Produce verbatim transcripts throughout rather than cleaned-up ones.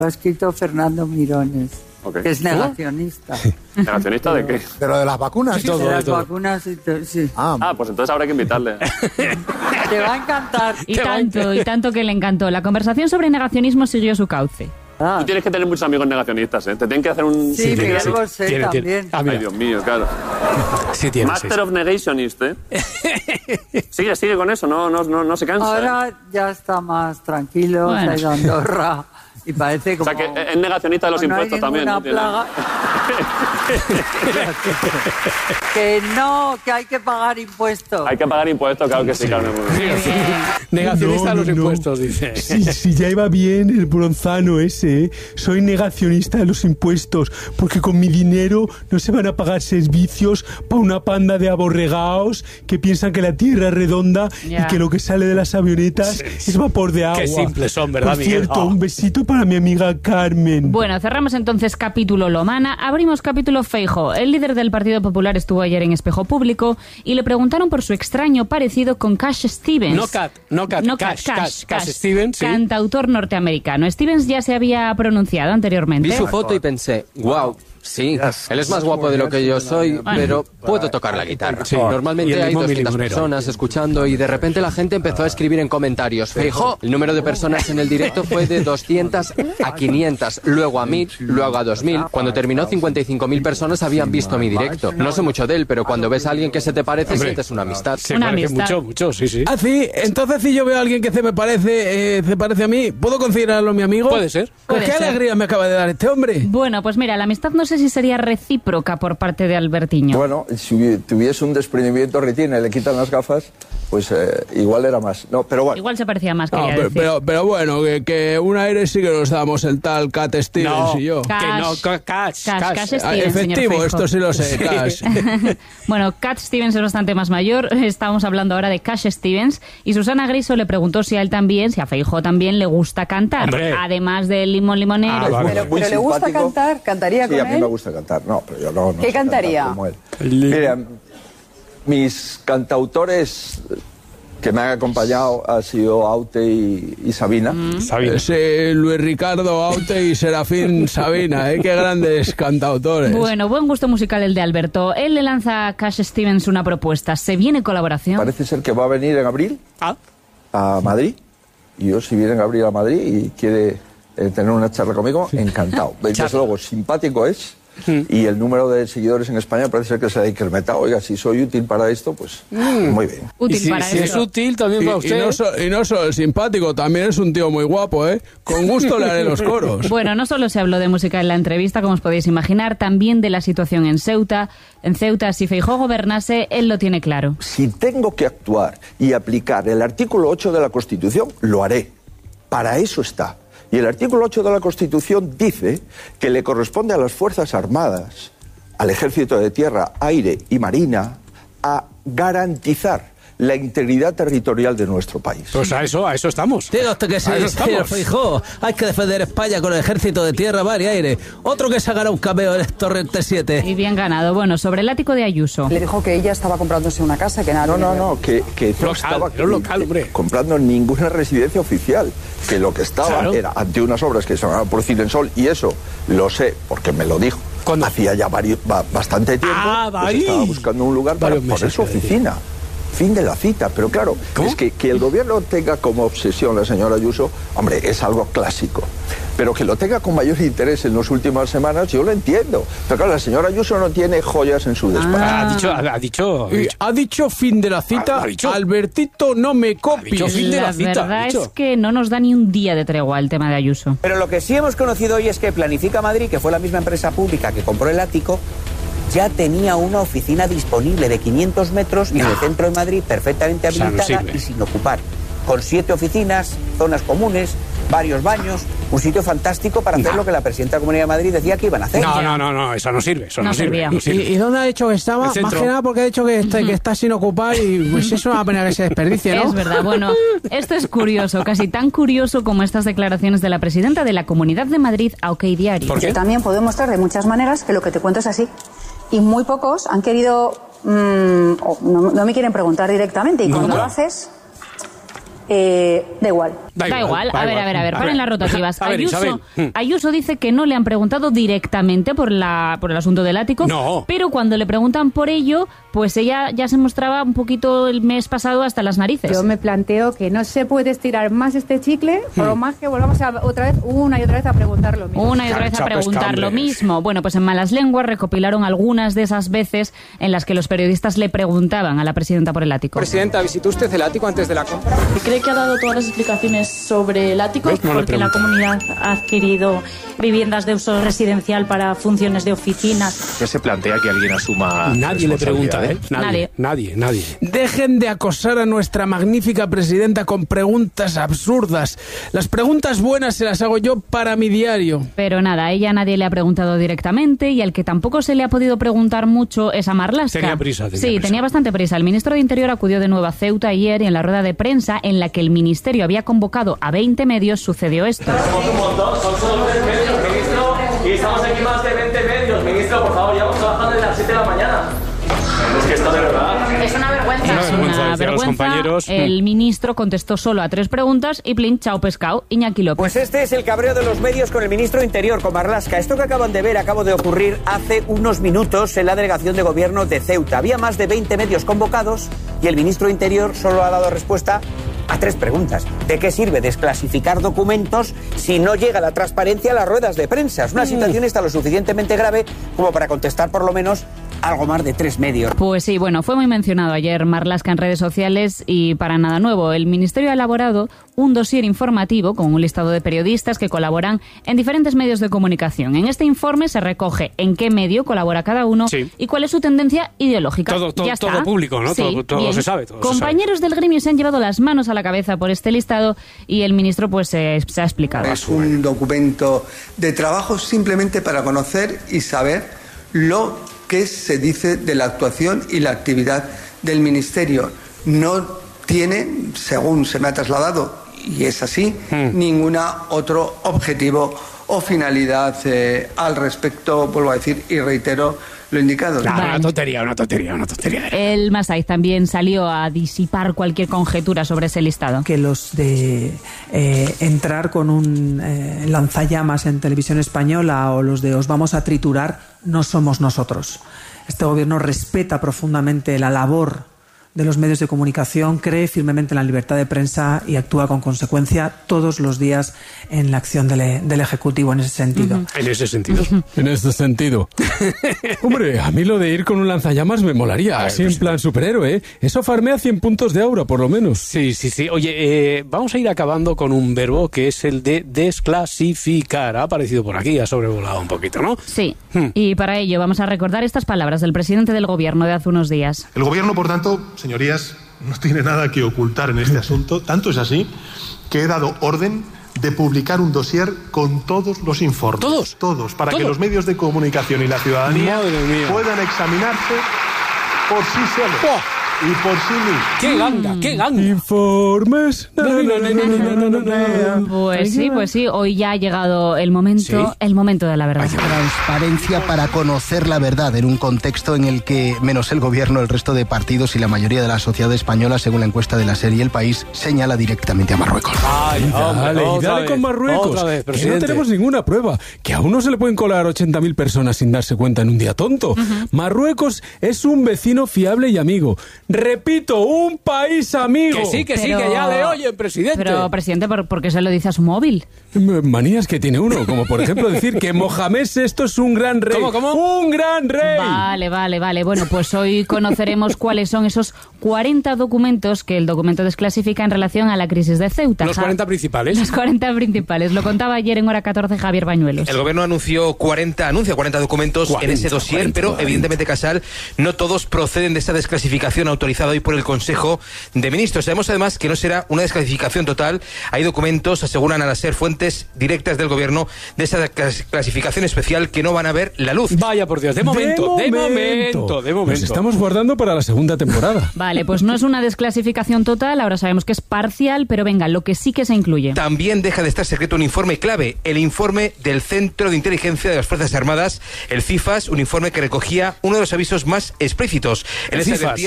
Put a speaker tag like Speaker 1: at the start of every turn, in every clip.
Speaker 1: Lo ha escrito Fernando Mirones, okay. que es negacionista.
Speaker 2: ¿Negacionista de qué?
Speaker 3: De lo de las vacunas y
Speaker 1: sí,
Speaker 3: todo.
Speaker 1: De las
Speaker 3: todo.
Speaker 1: vacunas y todo, sí.
Speaker 2: Ah, ah, pues entonces habrá que invitarle.
Speaker 1: Te va a encantar.
Speaker 4: Y tanto, y tanto que le encantó. La conversación sobre negacionismo siguió su cauce.
Speaker 2: Ah. Tú tienes que tener muchos amigos negacionistas, ¿eh? Te tienen que hacer un...
Speaker 1: Sí, Miguel sí, Bosé tiene, también.
Speaker 2: Tiene. Ah, Ay, Dios mío, claro.
Speaker 5: Sí tiene,
Speaker 2: Master
Speaker 5: sí,
Speaker 2: of Negationist, ¿eh? sigue, sigue con eso, no, no, no, no se cansa.
Speaker 1: Ahora ¿eh? ya está más tranquilo, bueno. se ha ido a Andorra y parece como...
Speaker 2: O sea, que es negacionista de los
Speaker 1: no
Speaker 2: impuestos también, ¿no?
Speaker 1: Plaga. que no, que hay que pagar impuestos.
Speaker 2: Hay que pagar impuestos, claro que sí, claro.
Speaker 5: Sí, sí. Negacionista
Speaker 6: no,
Speaker 5: de los
Speaker 6: no.
Speaker 5: impuestos, dice.
Speaker 6: Sí, sí, ya iba bien el bronzano ese, ¿eh? Soy negacionista de los impuestos, porque con mi dinero no se van a pagar servicios para una panda de aborregaos que piensan que la tierra es redonda
Speaker 4: yeah.
Speaker 6: y que lo que sale de las avionetas sí. es vapor de agua.
Speaker 5: Qué simples son, ¿verdad,
Speaker 6: Por
Speaker 5: Miguel?
Speaker 6: cierto,
Speaker 5: Oh.
Speaker 6: un besito para mi amiga Carmen.
Speaker 4: Bueno, cerramos entonces capítulo Lomana, abrimos capítulo Feijóo. El líder del Partido Popular estuvo ayer en Espejo Público y le preguntaron por su extraño parecido con Cash Stevens.
Speaker 5: No Cat, no Cat,
Speaker 4: no
Speaker 5: Cash,
Speaker 4: Cash,
Speaker 5: Cash,
Speaker 4: Cash,
Speaker 5: Cash Stevens, sí.
Speaker 4: Cantautor norteamericano. Stevens ya se había pronunciado anteriormente.
Speaker 7: Vi su foto y pensé, wow. Sí, él es más guapo de lo que yo soy, pero puedo tocar la guitarra.
Speaker 5: Sí.
Speaker 7: Normalmente hay doscientas personas escuchando y de repente la gente empezó a escribir en comentarios. Feijóo, el número de personas en el directo fue de doscientas a quinientas, luego a mil, luego a dos mil. Cuando terminó, cincuenta y cinco mil personas habían visto mi directo. No sé mucho de él, pero cuando ves a alguien que se te parece, Hombre, sientes una amistad.
Speaker 5: Se
Speaker 4: una
Speaker 5: parece
Speaker 4: amistad.
Speaker 5: mucho, mucho, sí, sí.
Speaker 8: Ah, sí, entonces si yo veo a alguien que se me parece, eh, se parece a mí, ¿puedo considerarlo mi amigo?
Speaker 5: Puede ser.
Speaker 8: Pues
Speaker 4: Puede
Speaker 8: qué
Speaker 4: ser.
Speaker 8: alegría me acaba de dar este hombre.
Speaker 4: Bueno, pues mira, la amistad no sé si sería recíproca por parte de Albertiño.
Speaker 9: Bueno, si tuviese un desprendimiento retina y le quitan las gafas, pues eh, igual era más. No, pero bueno.
Speaker 4: Igual se parecía más,
Speaker 8: No,
Speaker 4: quería
Speaker 8: pero,
Speaker 4: decir.
Speaker 8: pero, pero bueno, que, que un aire sí que nos damos el tal Cat Stevens
Speaker 5: No,
Speaker 8: y yo.
Speaker 4: Cash,
Speaker 5: que no, ca- Cash,
Speaker 4: Cash,
Speaker 5: Cash.
Speaker 4: Cash
Speaker 8: Ah,
Speaker 4: Stevens,
Speaker 8: efectivo,
Speaker 4: señor Feijóo.
Speaker 8: esto sí lo sé, Cash.
Speaker 4: Bueno, Cat Stevens es bastante más mayor. Estamos hablando ahora de Cash Stevens. Y Susana Griso le preguntó si a él también, si a Feijóo también le gusta cantar.
Speaker 5: Hombre.
Speaker 4: Además del limón limonero.
Speaker 5: Ah, vale.
Speaker 10: Pero,
Speaker 9: Muy
Speaker 10: pero le gusta
Speaker 9: simpático.
Speaker 10: cantar, ¿cantaría
Speaker 9: Sí,
Speaker 10: con
Speaker 9: a mí
Speaker 10: él?
Speaker 9: me gusta cantar. No, pero yo no. no
Speaker 10: ¿Qué
Speaker 9: sé cantar
Speaker 10: cantaría?
Speaker 9: como él. Mira, mis cantautores que me han acompañado han sido Aute y, y Sabina.
Speaker 5: Sabina.
Speaker 8: Ese Luis Ricardo Aute y Serafín Sabina, ¿eh? Qué grandes cantautores.
Speaker 4: Bueno, buen gusto musical el de Alberto. Él le lanza a Cash Stevens una propuesta. ¿Se viene colaboración?
Speaker 9: Parece ser que va a venir en abril
Speaker 5: Ah,
Speaker 9: a Madrid. Y yo, si viene en abril a Madrid y quiere eh, tener una charla conmigo, encantado. Desde luego, simpático es. Y el número de seguidores en España parece ser que se ha incrementado. Oiga, si soy útil para esto, pues muy bien.
Speaker 5: y
Speaker 4: Útil
Speaker 5: si,
Speaker 4: para
Speaker 5: si es
Speaker 4: eso.
Speaker 5: útil también
Speaker 8: Y,
Speaker 5: para
Speaker 8: y
Speaker 5: usted.
Speaker 8: no so- y no solo el simpático, también es un tío muy guapo, ¿eh? Con gusto le haré los coros.
Speaker 4: Bueno, no solo se habló de música en la entrevista, como os podéis imaginar, también de la situación en Ceuta. En Ceuta, si Feijóo gobernase, él lo tiene claro.
Speaker 9: Si tengo que actuar y aplicar el artículo ocho de la Constitución, lo haré. Para eso está. Y el artículo ocho de la Constitución dice que le corresponde a las Fuerzas Armadas, al Ejército de Tierra, Aire y Marina, a garantizar la integridad territorial de nuestro país.
Speaker 5: Pues a eso, a eso estamos.
Speaker 8: Diga usted que sí,
Speaker 5: A eso
Speaker 8: señor
Speaker 5: estamos.
Speaker 8: Feijóo. Hay que defender España con el ejército de tierra, mar y aire. Otro que se haga un cameo en el Torrente siete.
Speaker 4: Y bien ganado. Bueno, sobre el ático de Ayuso.
Speaker 10: Le dijo que ella estaba comprándose una casa, que nada.
Speaker 9: No, no, no, que, que no
Speaker 5: Local,
Speaker 9: estaba
Speaker 5: era un local, hombre.
Speaker 9: comprando ninguna residencia oficial, que lo que estaba
Speaker 5: Claro.
Speaker 9: era ante unas obras que se van a producir en Sol, y eso lo sé porque me lo dijo.
Speaker 5: ¿Cuándo?
Speaker 9: Hacía ya varios, ba- bastante tiempo,
Speaker 5: Ah,
Speaker 9: pues
Speaker 5: ahí.
Speaker 9: estaba buscando un lugar para
Speaker 5: Varios
Speaker 9: poner
Speaker 5: meses,
Speaker 9: su
Speaker 5: quiero decir.
Speaker 9: oficina. Fin de la cita, pero claro,
Speaker 5: ¿Cómo?
Speaker 9: es que, que el gobierno tenga como obsesión la señora Ayuso, hombre, es algo clásico. Pero que lo tenga con mayor interés en las últimas semanas, yo lo entiendo. Pero claro, la señora Ayuso no tiene joyas en su despacho.
Speaker 5: Ah, ha dicho, ha, ha dicho, ha
Speaker 8: Y
Speaker 5: dicho.
Speaker 8: ha dicho fin de la cita,
Speaker 5: Ha dicho.
Speaker 8: Albertito, no me copies.
Speaker 5: dicho fin de
Speaker 4: La
Speaker 5: la cita,
Speaker 4: verdad
Speaker 5: dicho.
Speaker 4: es que no nos da ni un día de tregua el tema de Ayuso.
Speaker 11: Pero lo que sí hemos conocido hoy es que Planifica Madrid, que fue la misma empresa pública que compró el ático, ya tenía una oficina disponible de quinientos metros y en el centro de Madrid perfectamente
Speaker 5: O sea, no
Speaker 11: habilitada
Speaker 5: sirve.
Speaker 11: y sin ocupar. Con siete oficinas, zonas comunes, varios baños, un sitio fantástico para hacer
Speaker 5: No.
Speaker 11: lo que la presidenta de la Comunidad de Madrid decía que iban a hacer.
Speaker 5: No, no, no, no, eso no sirve, eso no,
Speaker 4: No
Speaker 5: sirve.
Speaker 4: servía.
Speaker 5: No
Speaker 8: ¿Y,
Speaker 5: sirve.
Speaker 8: y dónde ha dicho que estaba?
Speaker 5: El
Speaker 8: Más
Speaker 5: centro.
Speaker 8: que nada porque ha dicho que está, que está sin ocupar y pues eso no va a pena que se desperdicie, ¿no?
Speaker 4: Es verdad. Bueno, esto es curioso, casi tan curioso como estas declaraciones de la presidenta de la Comunidad de Madrid a OK Diario.
Speaker 5: ¿Por qué?
Speaker 12: Yo también puedo mostrar de muchas maneras que lo que te cuento es así. Y muy pocos han querido, mmm, o no, no me quieren preguntar directamente. Y cuando
Speaker 5: Nunca.
Speaker 12: lo haces, eh, da igual.
Speaker 4: Da, da igual, igual. A ver, a ver, a ver, paren las rotativas.
Speaker 5: A ver,
Speaker 4: Ayuso, Ayuso dice que no le han preguntado directamente por, la, por el asunto del ático,
Speaker 5: no.
Speaker 4: pero cuando le preguntan por ello, pues ella ya se mostraba un poquito el mes pasado hasta las narices.
Speaker 3: Yo me planteo que no se puede estirar más este chicle, por lo más que volvamos a, otra vez, una y otra vez a preguntar lo mismo.
Speaker 4: Una y otra vez a preguntar lo mismo. Bueno, pues en Malas Lenguas recopilaron algunas de esas veces en las que los periodistas le preguntaban a la presidenta por el ático.
Speaker 13: Presidenta, ¿visitó usted el ático antes de la compra?
Speaker 14: ¿Cree que ha dado todas las explicaciones sobre el ático?
Speaker 5: No
Speaker 14: porque la comunidad ha adquirido viviendas de uso residencial para funciones de oficinas.
Speaker 15: ¿Qué se plantea que alguien asuma?
Speaker 5: Nadie le pregunta, ¿eh?
Speaker 4: Nadie.
Speaker 5: Nadie, nadie.
Speaker 8: Dejen de acosar a nuestra magnífica presidenta con preguntas absurdas. Las preguntas buenas se las hago yo para mi diario.
Speaker 4: Pero nada, a ella nadie le ha preguntado directamente y al que tampoco se le ha podido preguntar mucho es a Marlaska.
Speaker 5: Tenía prisa. Tenía
Speaker 4: sí,
Speaker 5: prisa.
Speaker 4: tenía bastante prisa. El ministro de Interior acudió de nuevo a Ceuta ayer y en la rueda de prensa en la que el ministerio había convocado a veinte medios sucedió esto.
Speaker 16: Somos un montón, son solo veinte medios, ministro, y estamos aquí más de veinte medios. Ministro, por favor, llevamos trabajando desde las siete de la mañana. Es que esto de verdad...
Speaker 14: Es una vergüenza.
Speaker 4: Es una
Speaker 5: vergüenza. Los compañeros.
Speaker 4: El ministro contestó solo a tres preguntas y plin, chao pescado, Iñaki López.
Speaker 11: Pues este es el cabreo de los medios con el ministro de Interior, con Marlaska. Esto que acaban de ver acabó de ocurrir hace unos minutos en la delegación de gobierno de Ceuta. Había más de veinte medios convocados y el ministro de Interior solo ha dado respuesta a tres preguntas. ¿De qué sirve desclasificar documentos si no llega la transparencia a las ruedas de prensa? Es una situación esta lo suficientemente grave como para contestar por lo menos algo más de tres medios.
Speaker 4: Pues sí, bueno, fue muy mencionado ayer Marlaska en redes sociales y para nada nuevo. El Ministerio ha elaborado un dossier informativo con un listado de periodistas que colaboran en diferentes medios de comunicación. En este informe se recoge en qué medio colabora cada uno
Speaker 5: sí.
Speaker 4: y cuál es su tendencia ideológica.
Speaker 5: Todo, todo,
Speaker 4: ya está.
Speaker 5: todo público, ¿no?
Speaker 4: Sí,
Speaker 5: todo todo se sabe. Todo
Speaker 4: Compañeros
Speaker 5: se sabe.
Speaker 4: del gremio se han llevado las manos a la cabeza por este listado y el ministro pues se, se ha explicado.
Speaker 17: Es un documento de trabajo simplemente para conocer y saber lo que se dice de la actuación y la actividad del ministerio. No tiene, según se me ha trasladado, y es así, hmm. ninguna otro objetivo o finalidad eh, al respecto, vuelvo a decir y reitero lo indicado.
Speaker 5: No, una tontería, una tontería, una tontería.
Speaker 4: El Masaiz también salió a disipar cualquier conjetura sobre ese listado.
Speaker 18: Que los de eh, entrar con un eh, lanzallamas en televisión española o los de os vamos a triturar no somos nosotros. Este gobierno respeta profundamente la labor de los medios de comunicación, cree firmemente en la libertad de prensa y actúa con consecuencia todos los días en la acción del, del Ejecutivo en ese sentido.
Speaker 5: Uh-huh. En ese sentido.
Speaker 6: Uh-huh. En ese sentido. Hombre, a mí lo de ir con un lanzallamas me molaría, Ay, así pues en plan superhéroe, ¿eh? Eso farmea cien puntos de aura, por lo menos.
Speaker 5: Sí, sí, sí. Oye, eh, vamos a ir acabando con un verbo que es el de desclasificar. Ha aparecido por aquí, ha sobrevolado un poquito, ¿no?
Speaker 4: Sí. Hmm. Y para ello vamos a recordar estas palabras del presidente del gobierno de hace unos días.
Speaker 19: El gobierno, por tanto, señorías, no tiene nada que ocultar en este asunto. Tanto es así que he dado orden de publicar un dossier con todos los informes.
Speaker 5: ¿Todos?
Speaker 19: Todos, para
Speaker 5: ¿Todos?
Speaker 19: que los medios de comunicación y la ciudadanía puedan examinarse por sí solos. ¡Oh! Y por sí mismos.
Speaker 5: ¡Qué ganga, qué ganga!
Speaker 6: Informes. No, no, no, no, no, no, no.
Speaker 4: Pues sí, pues sí. Hoy ya ha llegado el momento, ¿Sí? el momento de la verdad.
Speaker 20: Transparencia para conocer la verdad en un contexto en el que, menos el gobierno, el resto de partidos y la mayoría de la sociedad española, según la encuesta de la serie El País, señala directamente a Marruecos.
Speaker 6: Ay, hombre, dale, y dale con Marruecos.
Speaker 5: Vez,
Speaker 6: que no tenemos ninguna prueba. Que a uno se le pueden colar ochenta mil personas sin darse cuenta en un día tonto. Uh-huh. Marruecos es un vecino fiable y amigo. Repito, un país amigo.
Speaker 5: Que sí, que
Speaker 4: pero,
Speaker 5: sí, que ya le oyen, presidente.
Speaker 4: Pero, presidente, ¿por, ¿por qué se lo dice a su móvil?
Speaker 6: Manías que tiene uno, como por ejemplo decir que Mohamed sexto es un gran rey.
Speaker 5: ¿Cómo, cómo?
Speaker 6: ¡Un gran rey!
Speaker 4: Vale, vale, vale. Bueno, pues hoy conoceremos cuáles son esos cuarenta documentos que el documento desclasifica en relación a la crisis de Ceuta.
Speaker 5: Los cuarenta principales.
Speaker 4: Los cuarenta principales. Lo contaba ayer en Hora catorce Javier Bañuelos.
Speaker 21: El gobierno anunció cuarenta, anuncia cuarenta documentos cuarenta, en ese dossier, cuarenta, pero cuarenta. Evidentemente, Casal, no todos proceden de esa desclasificación autorizada hoy por el Consejo de Ministros. Sabemos además que no será una desclasificación total. Hay documentos, aseguran al ser fuentes directas del gobierno, de esa clasificación especial que no van a ver la luz.
Speaker 5: Vaya por Dios, de momento, de,
Speaker 6: de
Speaker 5: momento,
Speaker 6: momento,
Speaker 5: de momento.
Speaker 6: Nos estamos guardando para la segunda temporada.
Speaker 4: Vale, pues no es una desclasificación total, ahora sabemos que es parcial, pero venga, lo que sí que se incluye.
Speaker 21: También deja de estar secreto un informe clave, el informe del Centro de Inteligencia de las Fuerzas Armadas, el CIFAS, un informe que recogía uno de los avisos más explícitos. Él se advertía de que era muy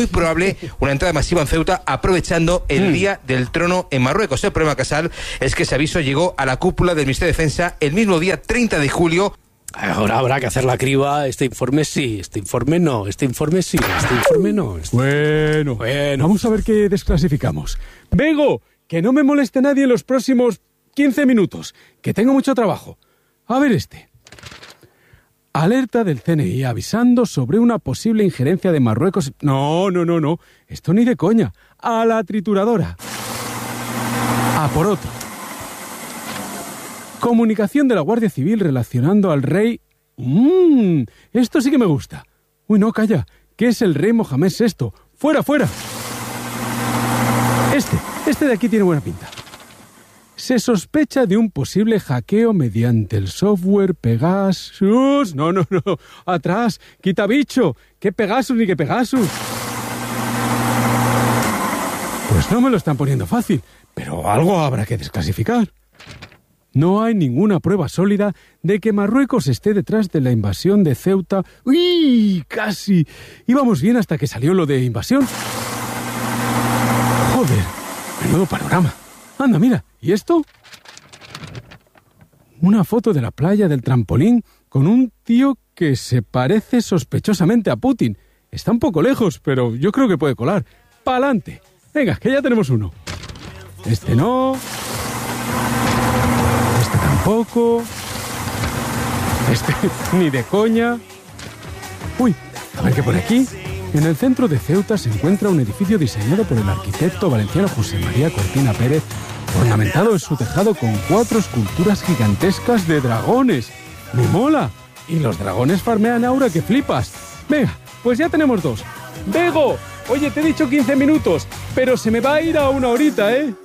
Speaker 21: muy probable una entrada masiva en Ceuta aprovechando el mm. Día del Trono en Marruecos. El problema, Casal, es que ese aviso llegó a la cúpula del Ministerio de Defensa el mismo día treinta de julio.
Speaker 5: Ahora habrá que hacer la criba. Este informe sí, este informe no, este informe sí, este informe no. Este...
Speaker 6: Bueno, bueno, vamos a ver qué desclasificamos. Bego, que no me moleste nadie en los próximos quince minutos, que tengo mucho trabajo. A ver este. Alerta del C N I avisando sobre una posible injerencia de Marruecos. No, no, no, no. Esto ni de coña. A la trituradora. A por otro. Comunicación de la Guardia Civil relacionando al rey... Mmm, esto sí que me gusta. Uy, no, calla. ¿Qué es el rey Mohamed sexto? ¡Fuera, fuera! Este, este de aquí tiene buena pinta. Se sospecha de un posible hackeo mediante el software Pegasus. No, no, no. Atrás. Quita bicho. ¿Qué Pegasus ni qué Pegasus? Pues no me lo están poniendo fácil, pero algo habrá que desclasificar. No hay ninguna prueba sólida de que Marruecos esté detrás de la invasión de Ceuta. ¡Uy! Casi. Íbamos bien hasta que salió lo de invasión. Joder, menudo panorama. Anda, mira, ¿y esto? Una foto de la playa del trampolín con un tío que se parece sospechosamente a Putin. Está un poco lejos, pero yo creo que puede colar. ¡Pa'lante! Venga, que ya tenemos uno. Este no... Tampoco. Este, ni de coña. Uy, a ver qué por aquí. En el centro de Ceuta se encuentra un edificio diseñado por el arquitecto valenciano José María Cortina Pérez, ornamentado en su tejado con cuatro esculturas gigantescas de dragones. ¡Me mola! Y los dragones farmean aura que flipas. Venga, pues ya tenemos dos. ¡Bego! Oye, te he dicho quince minutos, pero se me va a ir a una horita, ¿eh?